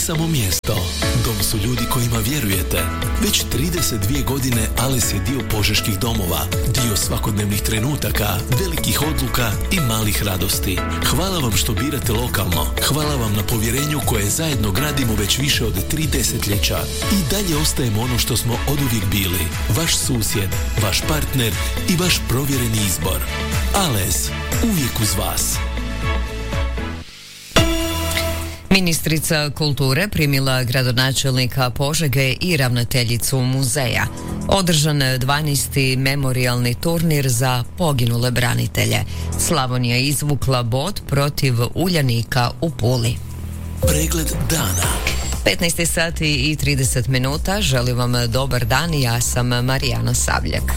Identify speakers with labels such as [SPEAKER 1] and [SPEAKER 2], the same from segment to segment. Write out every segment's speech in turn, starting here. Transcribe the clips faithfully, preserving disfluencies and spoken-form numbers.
[SPEAKER 1] samo mjesto. Dom su ljudi kojima vjerujete. Već trideset dvije godine Ales je dio požeških domova, dio svakodnevnih trenutaka, velikih odluka i malih radosti. Hvala vam što birate lokalno. Hvala vam na povjerenju koje zajedno gradimo već više od tri desetljeća. I dalje ostajemo ono što smo oduvijek bili. Vaš susjed, vaš partner i vaš provjereni izbor. Ales, uvijek uz vas.
[SPEAKER 2] Ministrica kulture primila gradonačelnika Požege i ravnateljicu muzeja. Održan dvanaesti memorijalni turnir za poginule branitelje. Slavonija izvukla bod protiv Uljanika u Puli.
[SPEAKER 1] Pregled dana.
[SPEAKER 2] petnaest sati i trideset minuta. Želim vam dobar dan i ja sam Marijana Sabljak.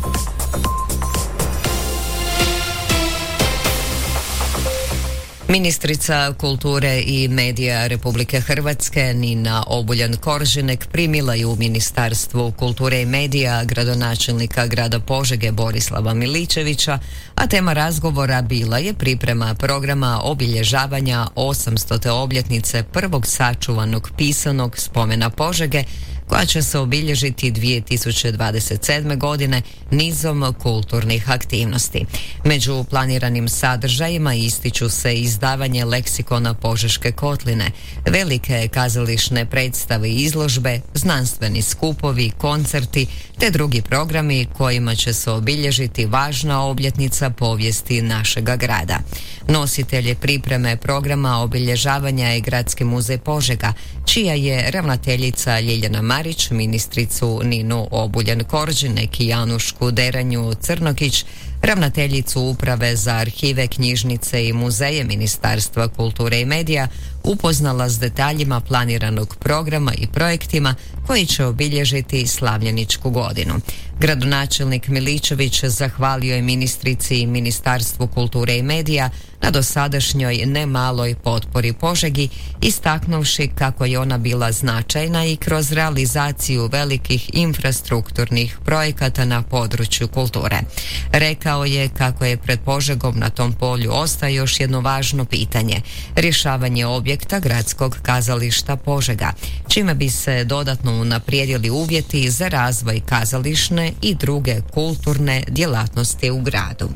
[SPEAKER 2] Ministrica kulture i medija Republike Hrvatske Nina Obuljen-Koržinek primila je u Ministarstvu kulture i medija gradonačelnika grada Požege Borislava Miličevića, a tema razgovora bila je priprema programa obilježavanja osamstote obljetnice prvog sačuvanog pisanog spomena Požege, koja će se obilježiti dvije tisuće dvadeset sedme. godine nizom kulturnih aktivnosti. Među planiranim sadržajima ističu se izdavanje leksikona Požeške kotline, velike kazališne predstave i izložbe, znanstveni skupovi, koncerti te drugi programi kojima će se obilježiti važna obljetnica povijesti našega grada. Nositelje pripreme programa obilježavanja je Gradski muzej Požega, čija je ravnateljica Ljiljana Marić, ministricu Ninu Obuljen-Koržinek i Janušku Deranju Crnokić, ravnateljicu Uprave za arhive, knjižnice i muzeje Ministarstva kulture i medija, upoznala s detaljima planiranog programa i projektima koji će obilježiti slavljeničku godinu. Gradonačelnik Miličević zahvalio je ministrici i Ministarstvu kulture i medija na dosadašnjoj nemaloj potpori Požegi, istaknuvši kako je ona bila značajna i kroz realizaciju velikih infrastrukturnih projekata na području kulture. Rekao je kako je pred Požegom na tom polju ostaje još jedno važno pitanje, rješavanje objekta Gradskog kazališta Požega, čime bi se dodatno unaprijedili uvjeti za razvoj kazališne i druge kulturne djelatnosti u gradu.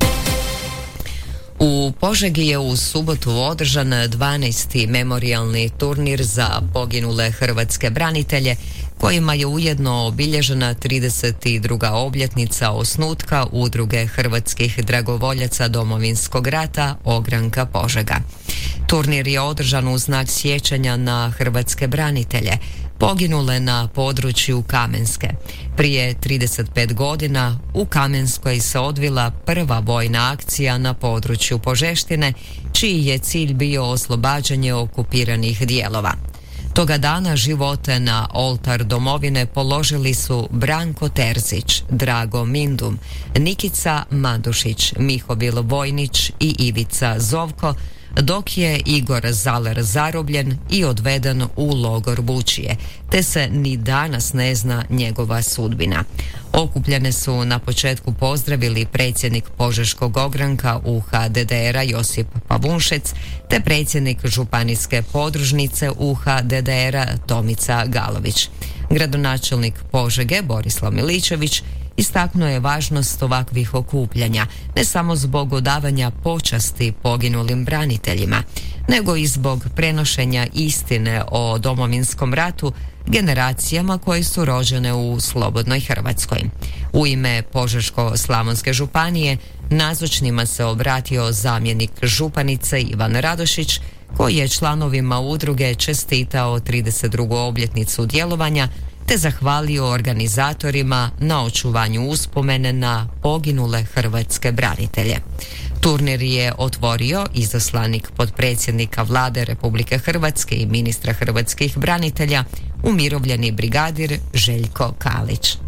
[SPEAKER 2] U Požegi je u subotu održan dvanaesti memorijalni turnir za poginule hrvatske branitelje, kojima je ujedno obilježena trideset druga obljetnica osnutka Udruge hrvatskih dragovoljaca Domovinskog rata Ogranka Požega. Turnir je održan u znak sjećanja na hrvatske branitelje poginule na području Kamenske. Prije trideset pet godina u Kamenskoj se odvila prva vojna akcija na području Požeštine, čiji je cilj bio oslobađanje okupiranih dijelova. Toga dana živote na oltar domovine položili su Branko Terzić, Drago Mindum, Nikica Mandušić, Mihovil Vojnić i Ivica Zovko, dok je Igor Zaler zarobljen i odveden u logor Bučije, te se ni danas ne zna njegova sudbina. Okupljene su na početku pozdravili predsjednik Požeškog ogranka U H D D R-a Josip Pavunšec, te predsjednik županijske podružnice U H D D R-a Tomica Galović. Gradonačelnik Požege Borislav Miličević istaknuo je važnost ovakvih okupljanja, ne samo zbog odavanja počasti poginulim braniteljima, nego i zbog prenošenja istine o Domovinskom ratu generacijama koje su rođene u slobodnoj Hrvatskoj. U ime Požeško-slavonske županije nazočnima se obratio zamjenik županice Ivan Radošić, koji je članovima udruge čestitao trideset drugu obljetnicu djelovanja te zahvalio organizatorima na očuvanju uspomene na poginule hrvatske branitelje. Turnir je otvorio izaslanik potpredsjednika Vlade Republike Hrvatske i ministra hrvatskih branitelja, umirovljeni brigadir Željko Kalić.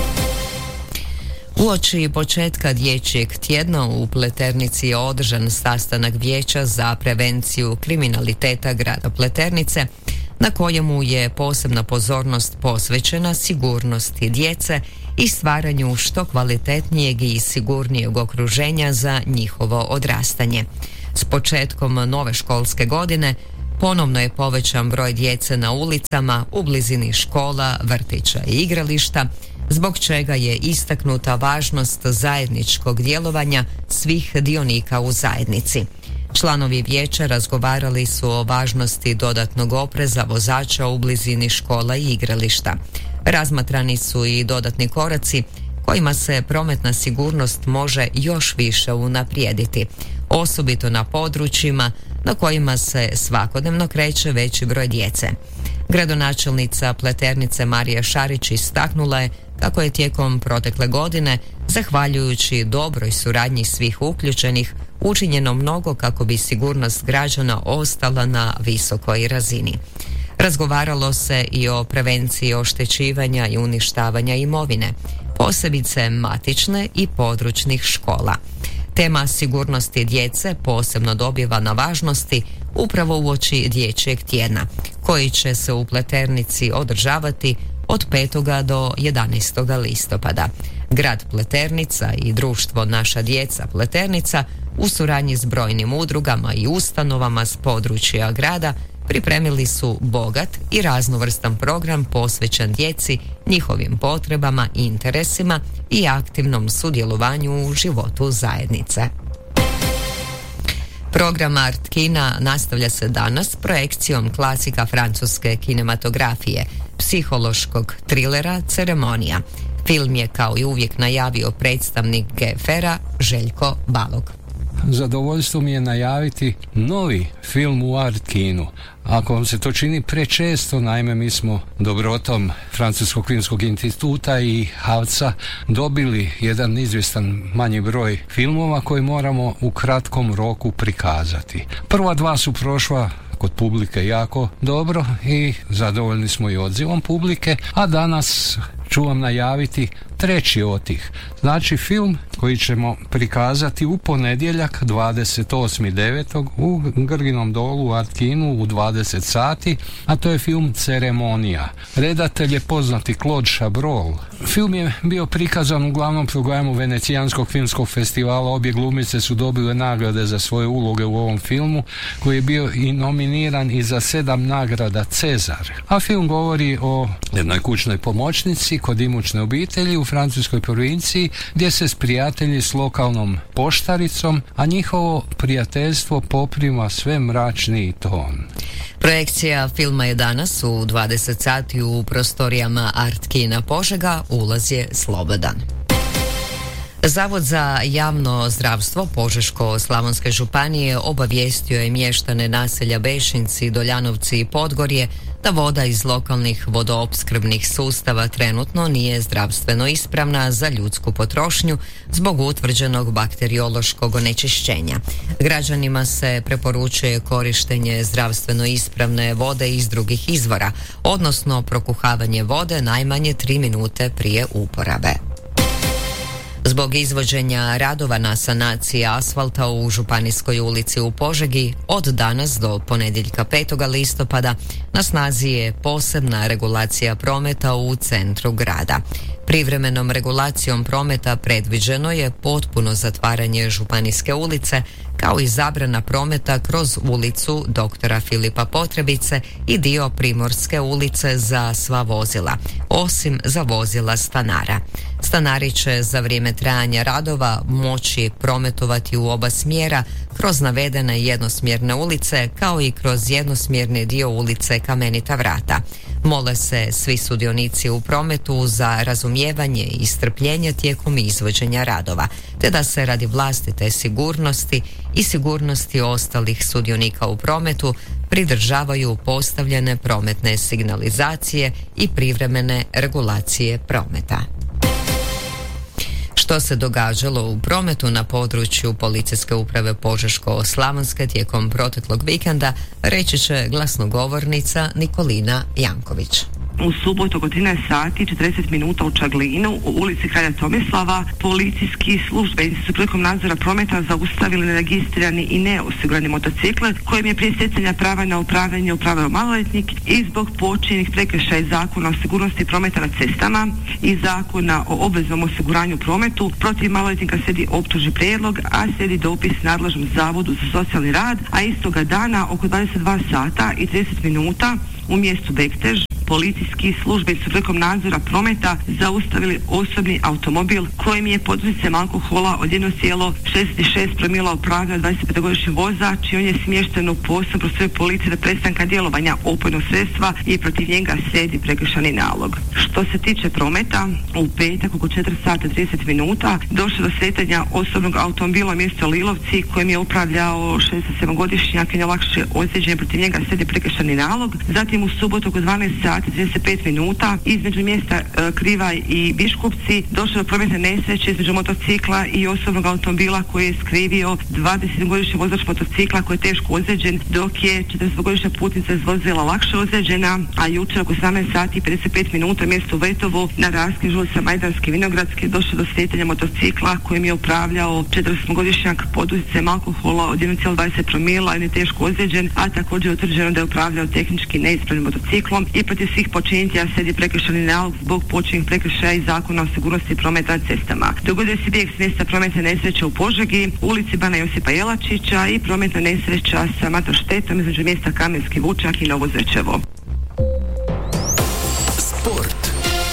[SPEAKER 2] Uoči početka dječjeg tjedna u Pleternici je održan sastanak Vijeća za prevenciju kriminaliteta grada Pleternice, na kojemu je posebna pozornost posvećena sigurnosti djece i stvaranju što kvalitetnijeg i sigurnijeg okruženja za njihovo odrastanje. S početkom nove školske godine Ponovno je povećan broj djece na ulicama u blizini škola, vrtića i igrališta, zbog čega je istaknuta važnost zajedničkog djelovanja svih dionika u zajednici. Članovi vijeća razgovarali su o važnosti dodatnog opreza vozača u blizini škola i igrališta. Razmatrani su i dodatni koraci kojima se prometna sigurnost može još više unaprijediti, osobito na područjima na kojima se svakodnevno kreće veći broj djece. Gradonačelnica Pleternice Marija Šarić istaknula je kako je tijekom protekle godine, zahvaljujući dobroj suradnji svih uključenih, učinjeno mnogo kako bi sigurnost građana ostala na visokoj razini. Razgovaralo se i o prevenciji oštećivanja i uništavanja imovine, posebice matične i područnih škola. Tema sigurnosti djece posebno dobiva na važnosti upravo uoči Dječjeg tjedna, koji će se u Pleternici održavati od petoga do jedanaestoga listopada. Grad Pleternica i društvo Naša djeca Pleternica u suradnji s brojnim udrugama i ustanovama s područja grada pripremili su bogat i raznovrstan program posvećen djeci, njihovim potrebama i interesima i aktivnom sudjelovanju u životu zajednice. Program Art Kina nastavlja se danas projekcijom klasika francuske kinematografije, psihološkog trilera Ceremonija. Film je kao i uvijek najavio predstavnik G F R-a Željko Balog.
[SPEAKER 3] Zadovoljstvo mi je najaviti novi film u Art Kinu. Ako vam se to čini prečesto, naime mi smo dobrotom Francuskog filmskog instituta i HAVC-a dobili jedan izvjestan manji broj filmova koji moramo u kratkom roku prikazati. Prva dva su prošla kod publike jako dobro i zadovoljni smo i odzivom publike, a danas ću vam najaviti treći od tih. Znači film koji ćemo prikazati u ponedjeljak dvadeset osmi devetog u Grginom dolu u Art Kinu u dvadeset sati, a to je film Ceremonija. Redatelj je poznati Claude Chabrol. Film je bio prikazan u glavnom programu Venecijanskog filmskog festivala. Obje glumice su dobile nagrade za svoje uloge u ovom filmu, koji je bio i nominiran i za sedam nagrada Cezar. A film govori o jednoj kućnoj pomoćnici kod imućne obitelji u francuskoj provinciji, gdje se sprijatelji s lokalnom poštaricom, a njihovo prijateljstvo poprima sve mračniji ton.
[SPEAKER 2] Projekcija filma je danas u dvadeset sati u prostorijama Art Kina Požega, ulaz je slobodan. Zavod za javno zdravstvo Požeško-slavonske županije obavijestio je mještane naselja Bešinci, Doljanovci i Podgorje da voda iz lokalnih vodoopskrbnih sustava trenutno nije zdravstveno ispravna za ljudsku potrošnju zbog utvrđenog bakteriološkog onečišćenja. Građanima se preporučuje korištenje zdravstveno ispravne vode iz drugih izvora, odnosno prokuhavanje vode najmanje tri minute prije uporabe. Zbog izvođenja radova na sanaciji asfalta u Županijskoj ulici u Požegi od danas do ponedjeljka petoga listopada na snazi je posebna regulacija prometa u centru grada. Privremenom regulacijom prometa predviđeno je potpuno zatvaranje Županijske ulice kao i zabrana prometa kroz ulicu doktora Filipa Potrebice i dio Primorske ulice za sva vozila, osim za vozila stanara. Stanari će za vrijeme trajanja radova moći prometovati u oba smjera kroz navedene jednosmjerne ulice kao i kroz jednosmjerni dio ulice Kamenita vrata. Mole se svi sudionici u prometu za razumijevanje i strpljenje tijekom izvođenja radova, te da se radi vlastite sigurnosti i sigurnosti ostalih sudionika u prometu pridržavaju postavljene prometne signalizacije i privremene regulacije prometa. Što se događalo u prometu na području Policijske uprave Požeško-slavonske tijekom proteklog vikenda, reći će glasnogovornica Nikolina Janković.
[SPEAKER 4] u subotu oko trinaest sati četrdeset minuta u Čaglinu u ulici Kralja Tomislava policijski službenici su prilikom nadzora prometa zaustavili neregistrirani i neosigurani motocikl kojim je prije stjecanja prava na upravljanje upravljao maloljetnik i zbog počinjenih prekršaja Zakona o sigurnosti prometa na cestama i Zakona o obveznom osiguranju prometu protiv maloljetnika slijedi optužni prijedlog, a slijedi dopis nadležnom zavodu za socijalni rad, a istoga dana oko dvadeset dva sata i trideset minuta u mjestu Bektež policijski službenici su prilikom nadzora prometa zaustavili osobni automobil kojim je pod utjecajem alkohola od jedan zarez šezdeset šest promila upravljao dvadesetpetogodišnji vozač i on je smješten u posebnu prostoriju policije do prestanka djelovanja opojnog sredstva i protiv njega slijedi prekršajni nalog. Što se tiče prometa, u petak oko četiri sata trideset minuta došlo do sretanja osobnog automobila u mjestu Lilovci kojim je upravljao šezdeset sedmogodišnjak i lakše ozlijeđen, protiv njega slijedi prekršajni nalog. Zatim u subotu oko dvanaest sati trideset pet minuta između mjesta e, Krivaj i Biškupci došlo do prometne nesreće između motocikla i osobnog automobila koji je skrivio dvadesetgodišnji vozač motocikla koji je teško ozlijeđen, dok je četrdesetgodišnja putnica iz vozila lakše ozlijeđena, a jučer oko sedamnaest sati i pedeset pet minuta mjesto Vetovo na raskrižu sa Majdanske i Vinogradske došlo do sretanja motocikla kojim je upravljao četrdesetgodišnjak pod utjecajem alkohola od jedan zarez dvadeset promila i je teško ozlijeđen, a također je utvrđeno da je upravljao tehnički neispravnim motociklom i protiv svih počinitelja slijedi prekršajni nalog zbog počinjenih prekršaja iz Zakona o sigurnosti prometa na cestama. Dogodio se bijeg s mjesta prometne nesreće u Požegi, ulici Bana Josipa Jelačića i prometna nesreća sa motoštetom između mjesta Kamenski Vučak i Novo Zečevo.
[SPEAKER 1] Sport.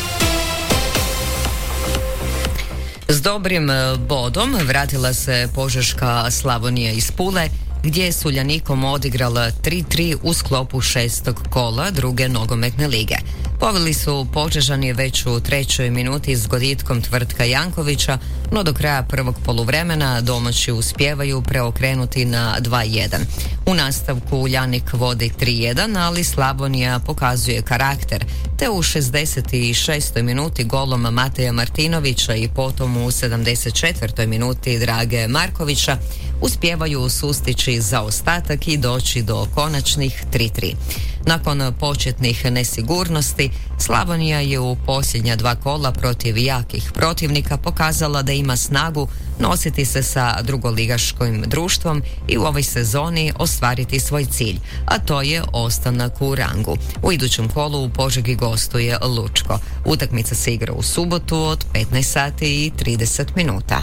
[SPEAKER 2] S dobrim bodom vratila se požeška Slavonija iz Pule, gdje je s Uljanikom odigrala tri tri u sklopu šestog kola druge nogometne lige. Poveli su Požežani već u trećoj minuti s goditkom Tvrtka Jankovića, no do kraja prvog poluvremena domaći uspijevaju preokrenuti na dva jedan. U nastavku Uljanik vodi tri jedan, ali Slavonija pokazuje karakter, te u šezdeset šestoj minuti golom Mateja Martinovića i potom u sedamdeset četvrtoj minuti Drage Markovića uspijevaju sustići zaostatak i doći do konačnih tri tri. Nakon početnih nesigurnosti, Slavonija je u posljednja dva kola protiv jakih protivnika pokazala da ima snagu nositi se sa drugoligaškim društvom i u ovoj sezoni ostvariti svoj cilj, a to je ostanak u rangu. U idućem kolu u Požegi gostuje Lučko. Utakmica se igra u subotu od petnaest sati i trideset minuta.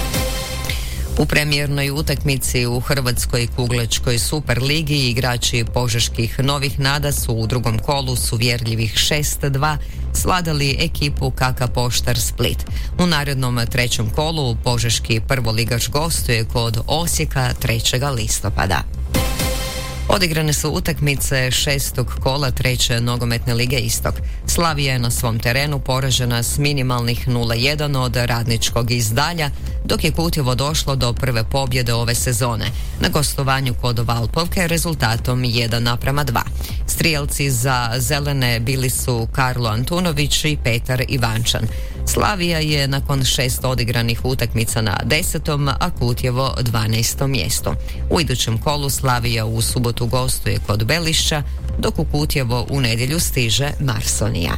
[SPEAKER 2] U premijernoj utakmici u Hrvatskoj kuglačkoj Superligi igrači požeških Novih Nada su u drugom kolu s uvjerljivih šest dva svladali ekipu K K Poštar Split. U narednom trećem kolu požeški prvoligaš gostuje kod Osijeka trećeg listopada. Odigrane su utakmice šestog kola treće nogometne lige Istok. Slavija je na svom terenu poražena s minimalnih nula jedan od Radničkog iz Dalja, dok je Kutjevo došlo do prve pobjede ove sezone na gostovanju kod Valpovke rezultatom jedan naprama dva. Strijelci za zelene bili su Karlo Antunović i Petar Ivančan. Slavija je nakon šest odigranih utakmica na desetom, a Kutjevo dvanaestom mjestu. U idućem kolu Slavija u subotu gostuje kod Belišća, dok u Kutjevo u nedjelju stiže Marsonija.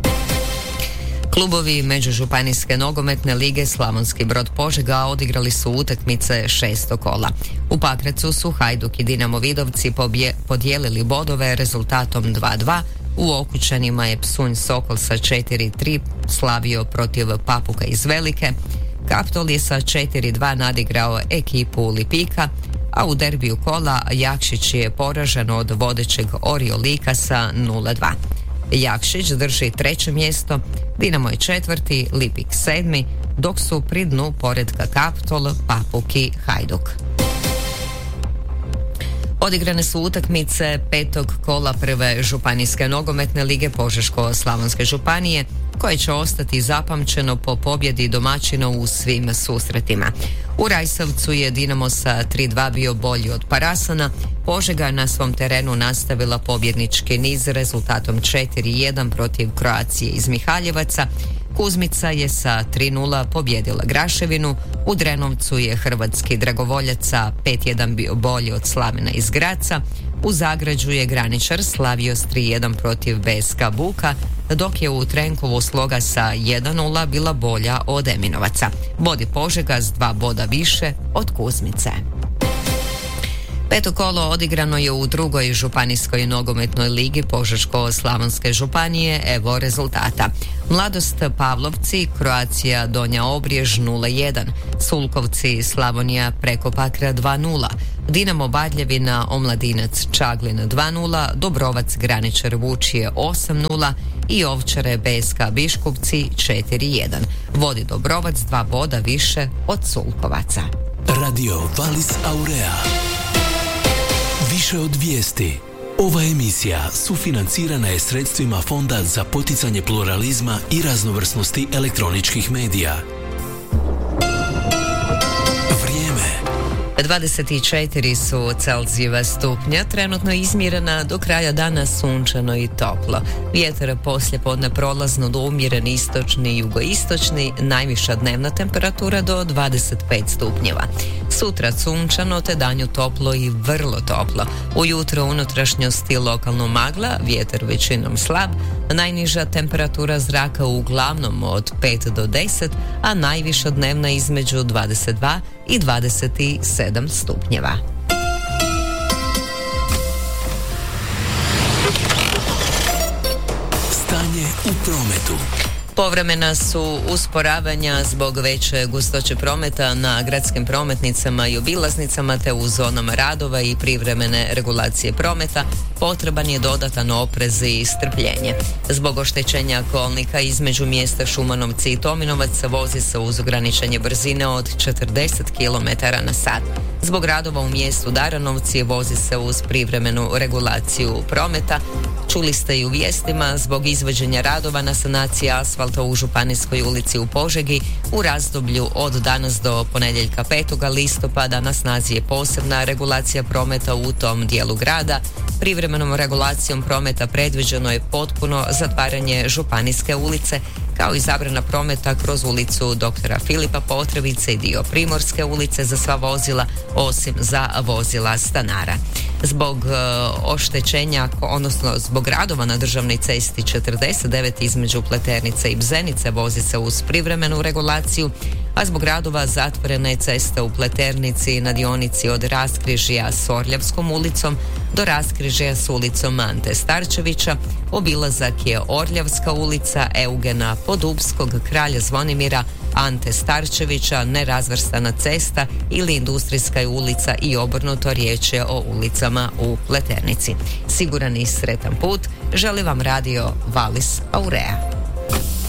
[SPEAKER 2] Klubovi Međužupanijske nogometne lige Slavonski Brod Požega odigrali su utakmice šestog kola. U Pakracu su Hajduk i Dinamo Vidovci pobje, podijelili bodove rezultatom dva dva. U Okučanima je Psunj Sokol sa četiri tri slavio protiv Papuka iz Velike. Kaptol je sa četiri dva nadigrao ekipu Lipika, a u derbiju kola Jakšić je poražen od vodećeg Oriolika sa nula dva. Jakšić drži treće mjesto, Dinamo je četvrti, Lipik sedmi, dok su pri dnu poredka Kaptol, Papuk i Hajduk. Odigrane su utakmice petog kola prve županijske nogometne lige Požeško-slavonske županije, koje će ostati zapamćeno po pobjedi domaćina u svim susretima. U Rajsavcu je Dinamo sa tri dva bio bolji od Parasana, Požega na svom terenu nastavila pobjednički niz rezultatom četiri jedan protiv Kroacije iz Mihaljevaca. Kuzmica je sa tri nula pobjedila Graševinu, u Drenovcu je hrvatski dragovoljac sa pet jedan bio bolji od Slavina iz Graca, U Zagrađu je Graničar slavio s tri jedan protiv B S K Buka, dok je u Trenkovu sloga sa jedan nula bila bolja od Eminovaca. Vodi Požega s dva boda više od Kuzmice. Peto kolo odigrano je u drugoj županijskoj nogometnoj ligi Požeško-slavonske županije. Evo rezultata. Mladost Pavlovci, Croatia Donja Obrijež nula jedan, Sulkovci Slavonija preko Pakra dva nula, Dinamo Badljevina Omladinac Čaglin dva nula, Dobrovac Graničar Vučije osam nula i Ovčare B S K Biškupci četiri jedan. Vodi Dobrovac dva boda više od Sulkovaca.
[SPEAKER 1] Radio Valis Aurea. Više od vijesti. Ova emisija sufinancirana je sredstvima Fonda za poticanje pluralizma i raznovrsnosti elektroničkih medija.
[SPEAKER 2] dvadeset četiri su Celzijeva stupnja, trenutno izmjerena, do kraja dana sunčano i toplo. Vjetar poslijepodne prolazno do umjeren istočni i jugoistočni, najviša dnevna temperatura do dvadeset pet stupnjeva. Sutra sunčano te danju toplo i vrlo toplo. Ujutro u unutrašnjosti lokalno magla, vjetar većinom slab, najniža temperatura zraka uglavnom od pet do deset, a najviša dnevna između dvadeset dva i dvadeset sedam stupnjeva.
[SPEAKER 1] Stanje u prometu.
[SPEAKER 2] Povremena su usporavanja zbog veće gustoće prometa na gradskim prometnicama i obilaznicama te u zonama radova i privremene regulacije prometa. Potreban je dodatan oprez i strpljenje. Zbog oštećenja kolnika između mjesta Šumanovci i Tominovac vozi se uz ograničenje brzine od četrdeset kilometara na sat. Zbog radova u mjestu Daranovci vozi se uz privremenu regulaciju prometa. Čuli ste i u vijestima, zbog izvođenja radova na sanaciji asfalta u Županijskoj ulici u Požegi u razdoblju od danas do ponedjeljka petog listopada na snazi je posebna regulacija prometa u tom dijelu grada. Privremenom regulacijom prometa predviđeno je potpuno zatvaranje Županijske ulice, kao i zabrana prometa kroz ulicu doktora Filipa Potrebice i dio Primorske ulice za sva vozila, osim za vozila stanara. Zbog uh, oštećenja, odnosno zbog radova na državnoj cesti četrdeset devet između Pleternice i Bzenice vozi se uz privremenu regulaciju, a zbog radova zatvorena je cesta u Pleternici na dionici od raskrižja s Orljavskom ulicom do raskrižja s ulicom Ante Starčevića. Obilazak je Orljavska ulica, Eugena Podupskog, Kralja Zvonimira, Ante Starčevića, nerazvrstana cesta ili Industrijska ulica i obrnuto, riječ je o ulicama u Pleternici. Siguran i sretan put želi vam radio Valis Aurea.